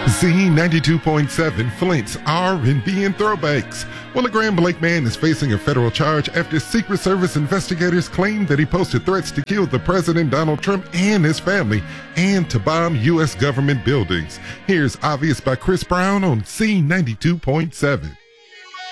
Z92.7 Flint's R&B and throwbacks. Well, a Graham Blake man is facing a federal charge after Secret Service investigators claimed that he posted threats to kill the president, Donald Trump, and his family, and to bomb U.S. government buildings. Here's Obvious by Chris Brown on Z92.7.